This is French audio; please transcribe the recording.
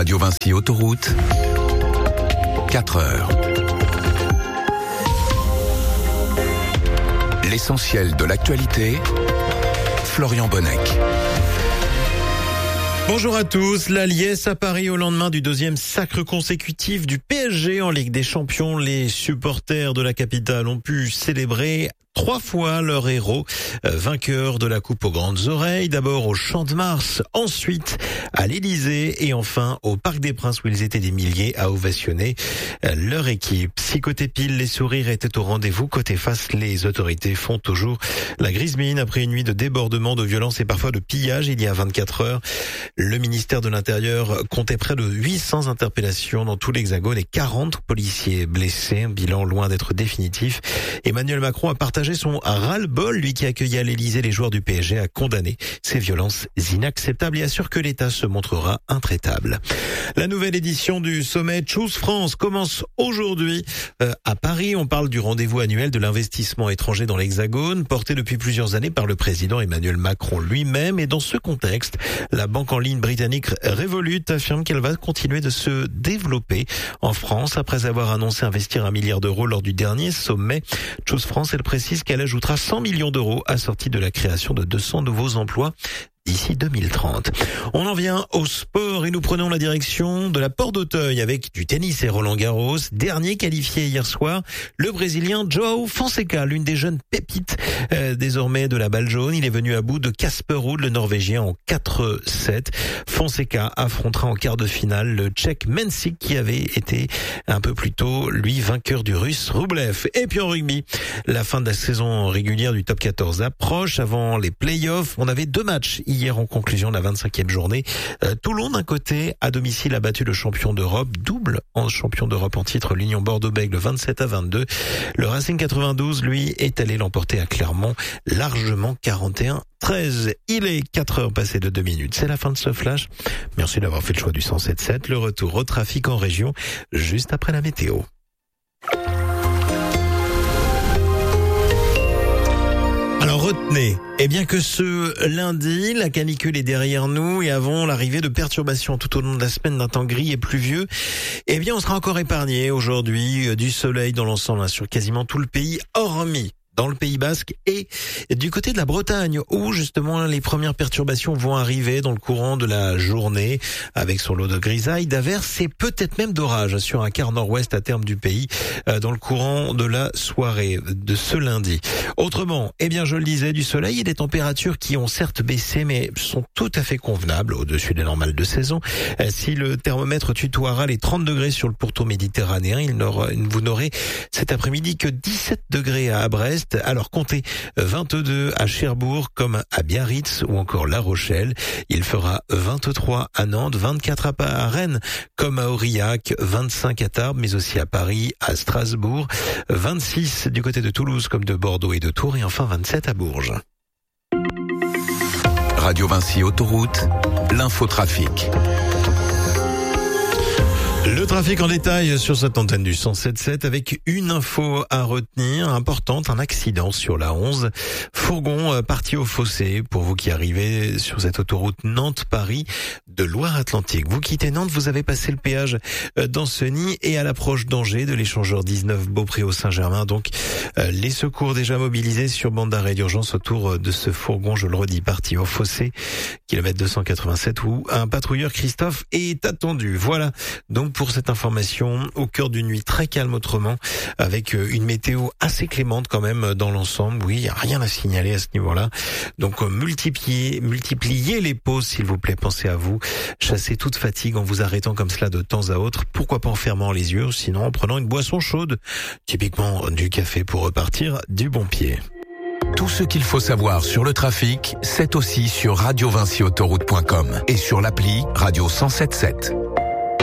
Radio Vinci Autoroute, 4 heures. L'essentiel de l'actualité, Florian Bonnec. Bonjour à tous. La liesse à Paris au lendemain du deuxième sacre consécutif du PSG en Ligue des Champions. Les supporters de la capitale ont pu célébrer 3 fois leur héros, vainqueur de la Coupe aux Grandes Oreilles, d'abord au Champ de Mars, ensuite à l'Élysée et enfin au Parc des Princes où ils étaient des milliers à ovationner leur équipe. Si côté pile, les sourires étaient au rendez-vous, côté face, les autorités font toujours la grise mine après une nuit de débordement, de violence et parfois de pillage il y a 24 heures. Le ministère de l'Intérieur comptait près de 800 interpellations dans tout l'Hexagone et 40 policiers blessés, un bilan loin d'être définitif. Emmanuel Macron a partagé son ras-le-bol, lui qui accueillait à l'Élysée les joueurs du PSG, a condamné ces violences inacceptables et assure que l'État se montrera intraitable. La nouvelle édition du sommet Choose France commence aujourd'hui à Paris. On parle du rendez-vous annuel de l'investissement étranger dans l'Hexagone, porté depuis plusieurs années par le président Emmanuel Macron lui-même. Et dans ce contexte, la banque en ligne britannique Revolut affirme qu'elle va continuer de se développer en France après avoir annoncé investir 1 milliard d'euros lors du dernier sommet Choose France. Elle précise qu'elle ajoutera 100 millions d'euros assortis de la création de 200 nouveaux emplois d'ici 2030. On en vient au sport et nous prenons la direction de la Porte d'Auteuil avec du tennis et Roland Garros. Dernier qualifié hier soir, le Brésilien João Fonseca, l'une des jeunes pépites désormais de la balle jaune. Il est venu à bout de Casper Ruud, le Norvégien, en 4-7. Fonseca affrontera en quart de finale le Tchèque Mensik qui avait été un peu plus tôt, lui, vainqueur du Russe Rublev. Et puis en rugby, la fin de la saison régulière du top 14 approche. Avant les playoffs, on avait 2 matchs hier en conclusion de la 25e journée. Toulon d'un côté, à domicile, a battu le champion d'Europe, double en champion d'Europe en titre, l'Union Bordeaux-Bègles 27-22. Le Racing 92, lui, est allé l'emporter à Clermont, largement 41-13. Il est 4 heures passées de 2 minutes. C'est la fin de ce flash. Merci d'avoir fait le choix du 107.7. Le retour au trafic en région, juste après la météo. Alors retenez, bien que ce lundi, la canicule est derrière nous et avant l'arrivée de perturbations tout au long de la semaine d'un temps gris et pluvieux, on sera encore épargné aujourd'hui du soleil dans l'ensemble sur quasiment tout le pays, hormis dans le Pays Basque et du côté de la Bretagne où justement les premières perturbations vont arriver dans le courant de la journée avec son lot de grisailles, d'averses et peut-être même d'orages sur un quart nord-ouest à terme du pays dans le courant de la soirée de ce lundi. Autrement, je le disais, du soleil et des températures qui ont certes baissé mais sont tout à fait convenables au-dessus des normales de saison. Si le thermomètre tutoiera les 30 degrés sur le pourtour méditerranéen, vous n'aurez cet après-midi que 17 degrés à Brest. Alors comptez 22 à Cherbourg comme à Biarritz ou encore La Rochelle. Il fera 23 à Nantes, 24 à Rennes comme à Aurillac, 25 à Tarbes mais aussi à Paris, à Strasbourg, 26 du côté de Toulouse comme de Bordeaux et de Tours et enfin 27 à Bourges. Radio Vinci Autoroute, l'infotrafic. Le trafic en détail sur cette antenne du 107.7 avec une info à retenir importante, un accident sur la 11. Fourgon parti au fossé pour vous qui arrivez sur cette autoroute Nantes-Paris de Loire-Atlantique. Vous quittez Nantes, vous avez passé le péage d'Ancenis et à l'approche d'Angers de l'échangeur 19 Beaupré-au-Saint-Germain. Donc les secours déjà mobilisés sur bande d'arrêt d'urgence autour de ce fourgon, je le redis, parti au fossé, kilomètre 287 où un patrouilleur Christophe est attendu. Voilà donc pour cette information au cœur d'une nuit très calme autrement, avec une météo assez clémente quand même dans l'ensemble. Oui, il n'y a rien à signaler à ce niveau-là. Donc multipliez les pauses s'il vous plaît, pensez à vous. Chassez toute fatigue en vous arrêtant comme cela de temps à autre. Pourquoi pas en fermant les yeux, sinon en prenant une boisson chaude, typiquement du café pour repartir du bon pied. Tout ce qu'il faut savoir sur le trafic, c'est aussi sur radiovinciautoroute.com et sur l'appli Radio 107.7.